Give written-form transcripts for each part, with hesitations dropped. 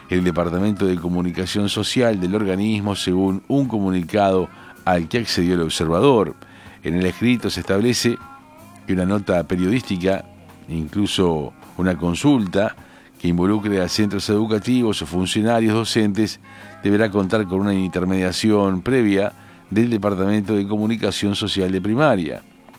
el Departamento de Comunicación Social del organismo, según un comunicado al que accedió el observador. En el escrito se establece que una nota periodística, incluso una consulta que involucre a centros educativos o funcionarios docentes, deberá contar con una intermediación previa del Departamento de Comunicación Social de primaria.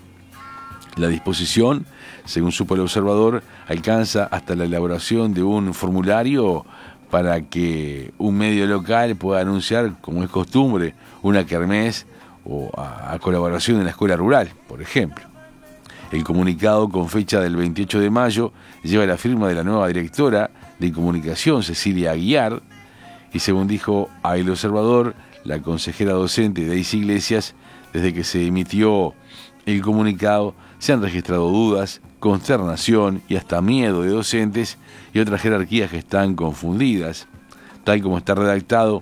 La disposición, según supo el observador, alcanza hasta la elaboración de un formulario para que un medio local pueda anunciar, como es costumbre, una kermés o a colaboración en la escuela rural, por ejemplo. El comunicado, con fecha del 28 de mayo, lleva la firma de la nueva directora de comunicación, Cecilia Aguiar, y según dijo a El Observador, la consejera docente Daisy Iglesias, desde que se emitió el comunicado se han registrado dudas, consternación y hasta miedo de docentes y otras jerarquías que están confundidas. Tal como está redactado,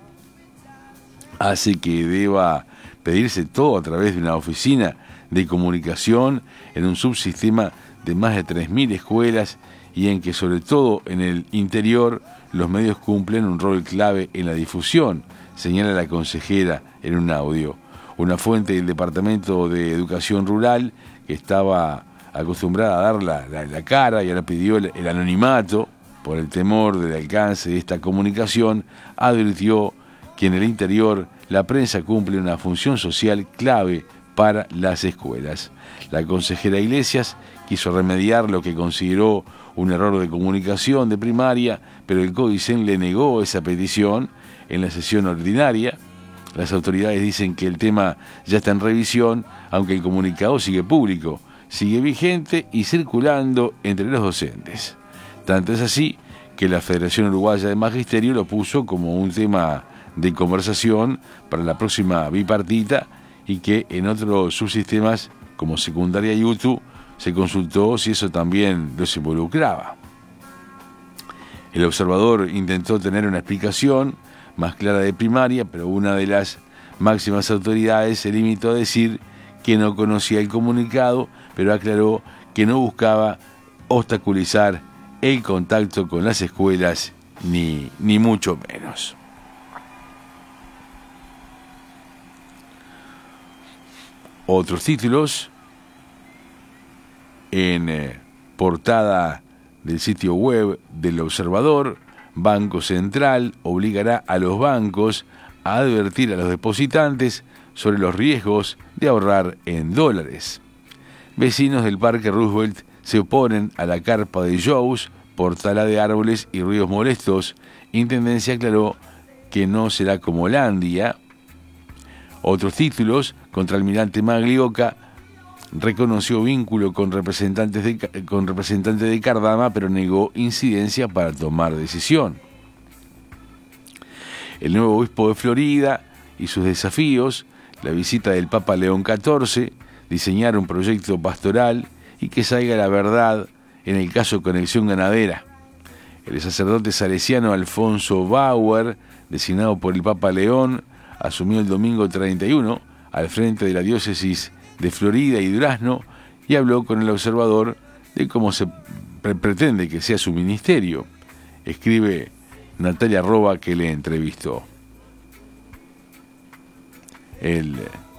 hace que deba pedirse todo a través de una oficina de comunicación en un subsistema de más de 3.000 escuelas y en que, sobre todo en el interior, los medios cumplen un rol clave en la difusión, señala la consejera en un audio. Una fuente del Departamento de Educación Rural, que estaba acostumbrada a dar la cara y ahora pidió el anonimato por el temor del alcance de esta comunicación, advirtió que en el interior la prensa cumple una función social clave para las escuelas. La consejera Iglesias quiso remediar lo que consideró un error de comunicación de primaria, pero el CODICEN le negó esa petición en la sesión ordinaria. Las autoridades dicen que el tema ya está en revisión, aunque el comunicado sigue público, sigue vigente y circulando entre los docentes. Tanto es así que la Federación Uruguaya de Magisterio lo puso como un tema de conversación para la próxima bipartita y que en otros subsistemas como secundaria y UTU se consultó si eso también los involucraba. El observador intentó tener una explicación más clara de primaria, pero una de las máximas autoridades se limitó a decir que no conocía el comunicado, pero aclaró que no buscaba obstaculizar el contacto con las escuelas, ni mucho menos. Otros títulos en portada del sitio web del Observador: Banco Central obligará a los bancos a advertir a los depositantes sobre los riesgos de ahorrar en dólares. Vecinos del Parque Roosevelt se oponen a la carpa de Joe's por tala de árboles y ruidos molestos. Intendencia aclaró que no será como Landia. Otros títulos: Contraalmirante Maglioca reconoció vínculo con representantes de Cardama, pero negó incidencia para tomar decisión. El nuevo obispo de Florida y sus desafíos, la visita del Papa León XIV, diseñar un proyecto pastoral y que salga la verdad en el caso Conexión Ganadera. El sacerdote salesiano Alfonso Bauer, designado por el Papa León, asumió el domingo 31 al frente de la diócesis de Florida y Durazno y habló con el Observador de cómo se pretende que sea su ministerio. Escribe Natalia Roba, que le entrevistó. El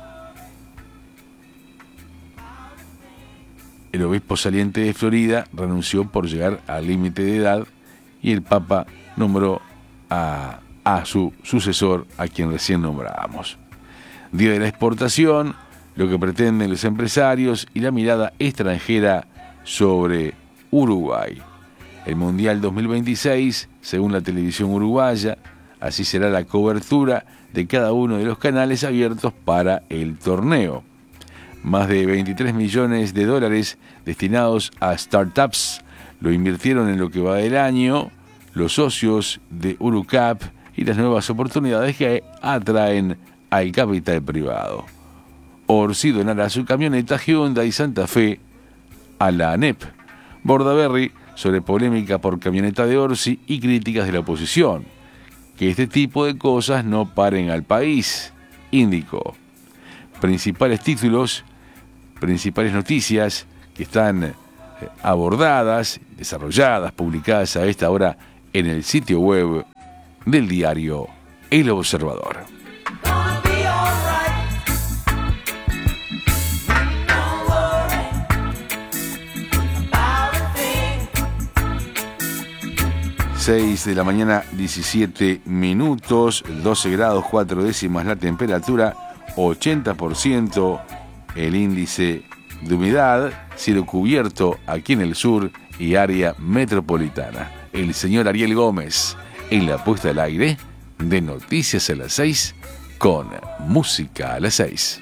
obispo saliente de Florida renunció por llegar al límite de edad y el Papa nombró a su sucesor, a quien recién nombrábamos. Día de la exportación, lo que pretenden los empresarios y la mirada extranjera sobre Uruguay. El Mundial 2026, según la televisión uruguaya, así será la cobertura de cada uno de los canales abiertos para el torneo. Más de 23 millones de dólares destinados a startups lo invirtieron en lo que va del año los socios de Urucap y las nuevas oportunidades que atraen al capital privado. Orsi donará su camioneta Hyundai Santa Fe a la ANEP. Bordaberry sobre polémica por camioneta de Orsi y críticas de la oposición. Que este tipo de cosas no paren al país, indicó. Principales títulos, principales noticias que están abordadas, desarrolladas, publicadas a esta hora en el sitio web del diario El Observador. 6 de la mañana, 17 minutos, 12 grados 4 décimas la temperatura, 80% el índice de humedad, cielo cubierto aquí en el sur y área metropolitana. El señor Ariel Gómez en la puesta al aire de Noticias a las 6 con Música a las 6.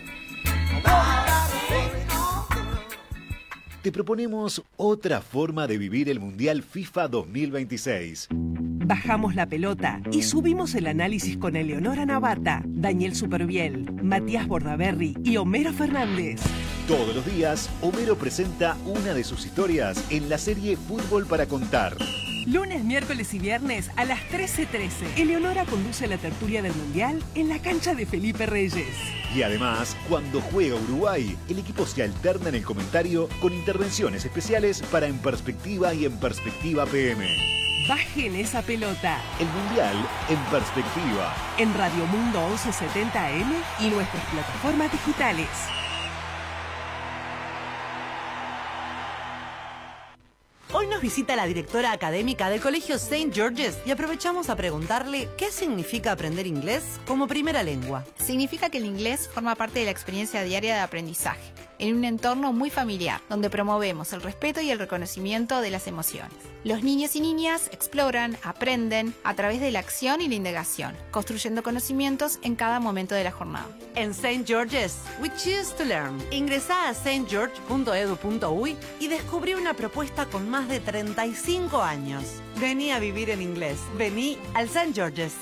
Te proponemos otra forma de vivir el Mundial FIFA 2026. Bajamos la pelota y subimos el análisis con Eleonora Navata, Daniel Superviel, Matías Bordaberry y Homero Fernández. Todos los días, Homero presenta una de sus historias en la serie Fútbol para Contar. Lunes, miércoles y viernes a las 13:13. Eleonora conduce la tertulia del Mundial en la cancha de Felipe Reyes. Y además, cuando juega Uruguay, el equipo se alterna en el comentario con intervenciones especiales para En Perspectiva y En Perspectiva PM. Bajen esa pelota. El Mundial en Perspectiva. En Radio Mundo 1170 AM y nuestras plataformas digitales. Hoy nos visita la directora académica del Colegio St. George's y aprovechamos a preguntarle qué significa aprender inglés como primera lengua. Significa que el inglés forma parte de la experiencia diaria de aprendizaje, en un entorno muy familiar, donde promovemos el respeto y el reconocimiento de las emociones. Los niños y niñas exploran, aprenden a través de la acción y la indagación, construyendo conocimientos en cada momento de la jornada. En St. George's, we choose to learn. Ingresá a stgeorge.edu.uy y descubrí una propuesta con más de 35 años. Vení a vivir en inglés. Vení al St. George's.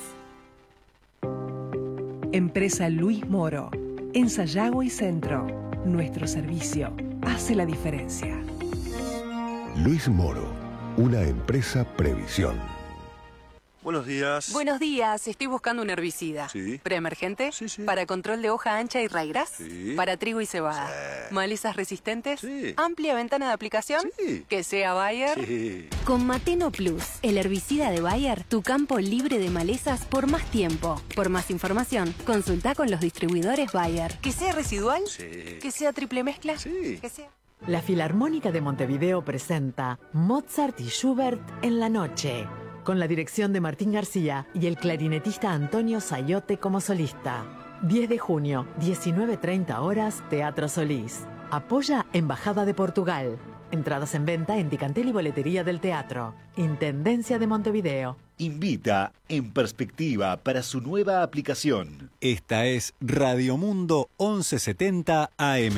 Empresa Luis Moro. En Sayago y Centro. Nuestro servicio hace la diferencia. Luis Moro, una empresa Previsión. Buenos días. Buenos días, estoy buscando un herbicida. Sí. ¿Preemergente? Sí. ¿Para control de hoja ancha y raíz? Sí. ¿Para trigo y cebada? Sí. ¿Malezas resistentes? Sí. ¿Amplia ventana de aplicación? Sí. ¿Que sea Bayer? Sí. Con Mateno Plus, el herbicida de Bayer, tu campo libre de malezas por más tiempo. Por más información, consulta con los distribuidores Bayer. ¿Que sea residual? Sí. ¿Que sea triple mezcla? Sí. ¿Que sea? La Filarmónica de Montevideo presenta Mozart y Schubert en la noche, con la dirección de Martín García y el clarinetista Antonio Sayote como solista. 10 de junio, 19:30 horas, Teatro Solís. Apoya Embajada de Portugal. Entradas en venta en Ticantel y Boletería del Teatro. Intendencia de Montevideo. Invita En Perspectiva para su nueva aplicación. Esta es Radio Mundo 1170 AM.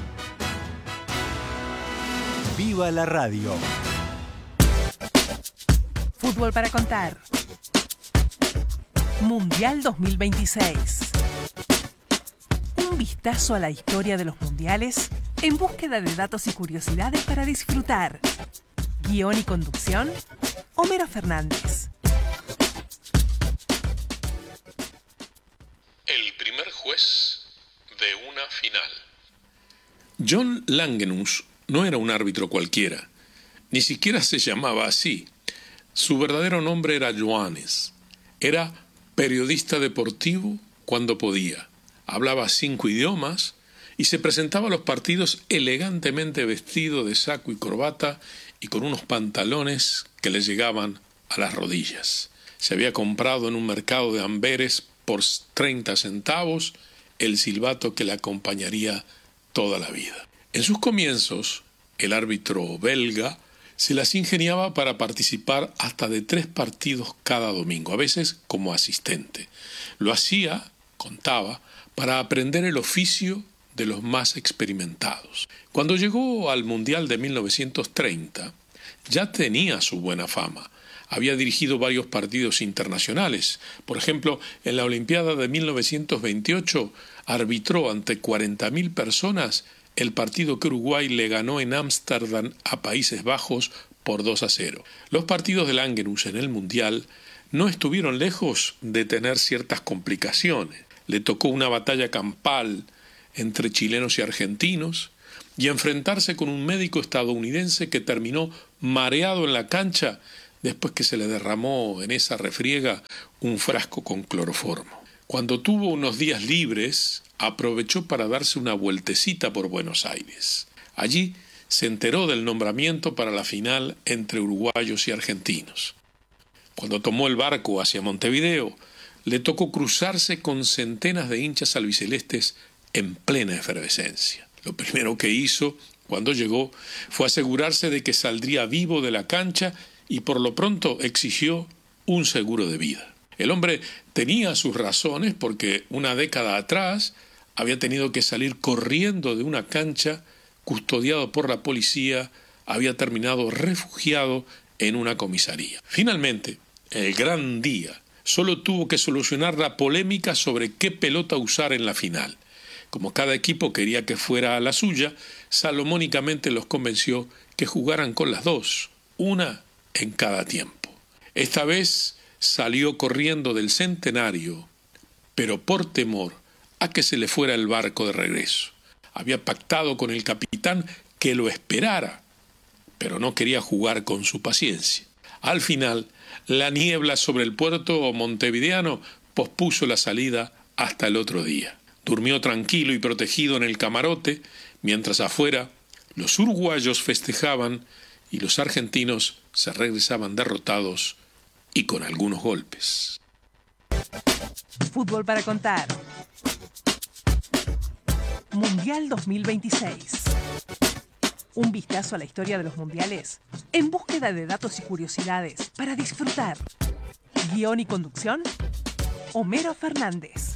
¡Viva la radio! Fútbol para contar. Mundial 2026. Un vistazo a la historia de los mundiales en búsqueda de datos y curiosidades para disfrutar. Guión y conducción, Homero Fernández. El primer juez de una final. John Langenus no era un árbitro cualquiera, ni siquiera se llamaba así. Su verdadero nombre era Johannes. Era periodista deportivo cuando podía. Hablaba 5 idiomas y se presentaba a los partidos elegantemente vestido de saco y corbata y con unos pantalones que le llegaban a las rodillas. Se había comprado en un mercado de Amberes por 30 centavos el silbato que le acompañaría toda la vida. En sus comienzos, el árbitro belga se las ingeniaba para participar hasta de 3 partidos cada domingo, a veces como asistente. Lo hacía, contaba, para aprender el oficio de los más experimentados. Cuando llegó al Mundial de 1930, ya tenía su buena fama. Había dirigido varios partidos internacionales. Por ejemplo, en la Olimpiada de 1928 arbitró ante 40.000 personas el partido que Uruguay le ganó en Ámsterdam a Países Bajos por 2-0. Los partidos de Langenus en el Mundial no estuvieron lejos de tener ciertas complicaciones. Le tocó una batalla campal entre chilenos y argentinos y enfrentarse con un médico estadounidense que terminó mareado en la cancha después que se le derramó en esa refriega un frasco con cloroformo. Cuando tuvo unos días libres, aprovechó para darse una vueltecita por Buenos Aires. Allí se enteró del nombramiento para la final entre uruguayos y argentinos. Cuando tomó el barco hacia Montevideo, le tocó cruzarse con centenas de hinchas albicelestes en plena efervescencia. Lo primero que hizo cuando llegó fue asegurarse de que saldría vivo de la cancha y por lo pronto exigió un seguro de vida. El hombre tenía sus razones porque una década atrás había tenido que salir corriendo de una cancha, custodiado por la policía, había terminado refugiado en una comisaría. Finalmente, el gran día, solo tuvo que solucionar la polémica sobre qué pelota usar en la final. Como cada equipo quería que fuera a la suya, salomónicamente los convenció que jugaran con las dos, una en cada tiempo. Esta vez salió corriendo del Centenario, pero por temor a que se le fuera el barco de regreso. Había pactado con el capitán que lo esperara, pero no quería jugar con su paciencia. Al final, la niebla sobre el puerto montevideano pospuso la salida hasta el otro día. Durmió tranquilo y protegido en el camarote, mientras afuera los uruguayos festejaban y los argentinos se regresaban derrotados y con algunos golpes. Fútbol para contar. Mundial 2026. Un vistazo a la historia de los mundiales en búsqueda de datos y curiosidades para disfrutar. Guión y conducción, Homero Fernández.